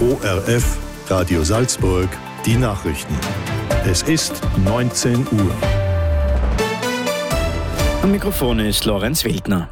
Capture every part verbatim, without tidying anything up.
O R F, Radio Salzburg, die Nachrichten. Es ist neunzehn Uhr. Am Mikrofon ist Lorenz Wildner.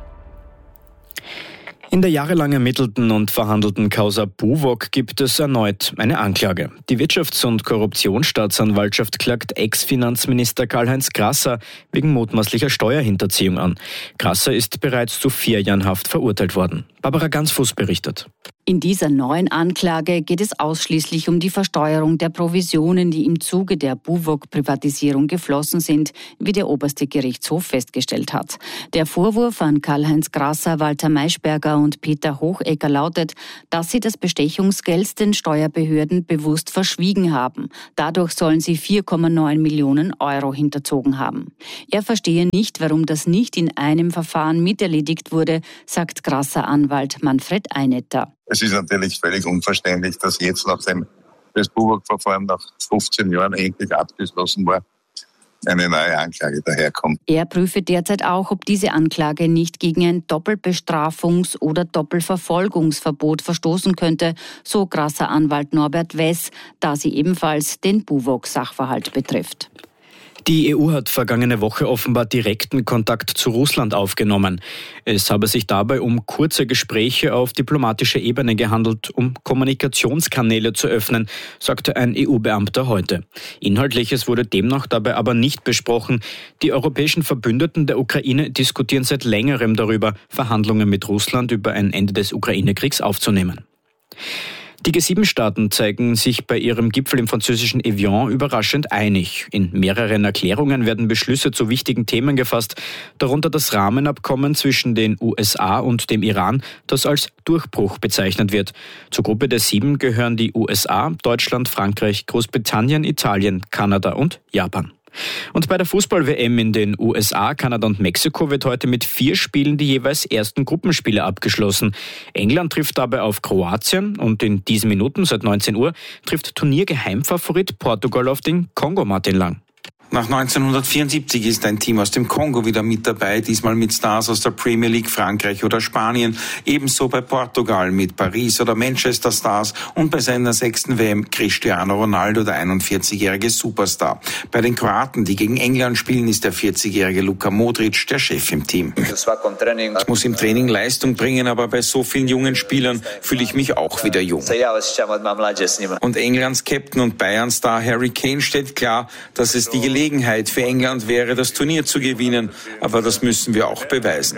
In der jahrelang ermittelten und verhandelten Causa Buwog gibt es erneut eine Anklage. Die Wirtschafts- und Korruptionsstaatsanwaltschaft klagt Ex-Finanzminister Karl-Heinz Grasser wegen mutmaßlicher Steuerhinterziehung an. Grasser ist bereits zu vier Jahren Haft verurteilt worden. Barbara Gansfuß berichtet. In dieser neuen Anklage geht es ausschließlich um die Versteuerung der Provisionen, die im Zuge der Buwog-Privatisierung geflossen sind, wie der oberste Gerichtshof festgestellt hat. Der Vorwurf an Karl-Heinz Grasser, Walter Maischberger und Peter Hochecker lautet, dass sie das Bestechungsgeld den Steuerbehörden bewusst verschwiegen haben. Dadurch sollen sie vier Komma neun Millionen Euro hinterzogen haben. Er verstehe nicht, warum das nicht in einem Verfahren miterledigt wurde, sagt Grasser-Anwalt Manfred Einetter. Es ist natürlich völlig unverständlich, dass jetzt, nachdem das Buwog-Verfahren nach fünfzehn Jahren endlich abgeschlossen war, eine neue Anklage daherkommt. Er prüfe derzeit auch, ob diese Anklage nicht gegen ein Doppelbestrafungs- oder Doppelverfolgungsverbot verstoßen könnte, so Grasser Anwalt Norbert Wess, da sie ebenfalls den Buwog-Sachverhalt betrifft. Die E U hat vergangene Woche offenbar direkten Kontakt zu Russland aufgenommen. Es habe sich dabei um kurze Gespräche auf diplomatischer Ebene gehandelt, um Kommunikationskanäle zu öffnen, sagte ein E U-Beamter heute. Inhaltliches wurde demnach dabei aber nicht besprochen. Die europäischen Verbündeten der Ukraine diskutieren seit längerem darüber, Verhandlungen mit Russland über ein Ende des Ukraine-Kriegs aufzunehmen. Die G sieben Staaten zeigen sich bei ihrem Gipfel im französischen Evian überraschend einig. In mehreren Erklärungen werden Beschlüsse zu wichtigen Themen gefasst, darunter das Rahmenabkommen zwischen den U S A und dem Iran, das als Durchbruch bezeichnet wird. Zur Gruppe der Sieben gehören die U S A, Deutschland, Frankreich, Großbritannien, Italien, Kanada und Japan. Und bei der Fußball-W M in den U S A, Kanada und Mexiko wird heute mit vier Spielen die jeweils ersten Gruppenspiele abgeschlossen. England trifft dabei auf Kroatien und in diesen Minuten seit neunzehn Uhr trifft Turniergeheimfavorit Portugal auf den Kongo. Martin Lang. Nach neunzehnhundertvierundsiebzig ist ein Team aus dem Kongo wieder mit dabei, diesmal mit Stars aus der Premier League, Frankreich oder Spanien. Ebenso bei Portugal mit Paris oder Manchester Stars und bei seiner sechsten W M Cristiano Ronaldo, der einundvierzigjährige Superstar. Bei den Kroaten, die gegen England spielen, ist der vierzigjährige Luka Modric der Chef im Team. Ich muss im Training Leistung bringen, aber bei so vielen jungen Spielern fühle ich mich auch wieder jung. Und Englands Captain und Bayern-Star Harry Kane stellt klar, dass es die Gelegenheit Gelegenheit für England wäre, das Turnier zu gewinnen, aber das müssen wir auch beweisen.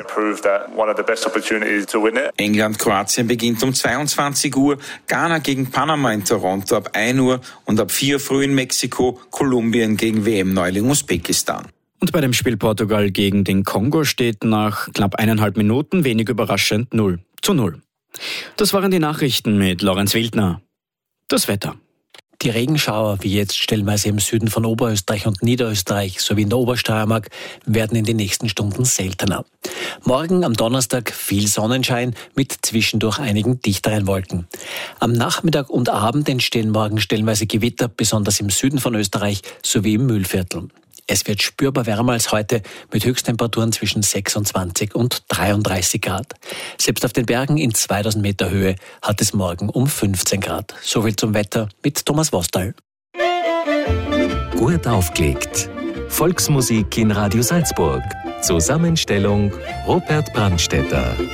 England-Kroatien beginnt um zweiundzwanzig Uhr, Ghana gegen Panama in Toronto ab ein Uhr und ab vier früh in Mexiko, Kolumbien gegen W M-Neuling Usbekistan. Und bei dem Spiel Portugal gegen den Kongo steht nach knapp eineinhalb Minuten wenig überraschend null zu null. Das waren die Nachrichten mit Lorenz Wildner. Das Wetter. Die Regenschauer, wie jetzt stellenweise im Süden von Oberösterreich und Niederösterreich sowie in der Obersteiermark, werden in den nächsten Stunden seltener. Morgen am Donnerstag viel Sonnenschein mit zwischendurch einigen dichteren Wolken. Am Nachmittag und Abend entstehen morgen stellenweise Gewitter, besonders im Süden von Österreich sowie im Mühlviertel. Es wird spürbar wärmer als heute mit Höchsttemperaturen zwischen sechsundzwanzig und dreiunddreißig Grad. Selbst auf den Bergen in zweitausend Meter Höhe hat es morgen um fünfzehn Grad. Soviel zum Wetter mit Thomas Vostal. Gut aufgelegt. Volksmusik in Radio Salzburg. Zusammenstellung Robert Brandstätter.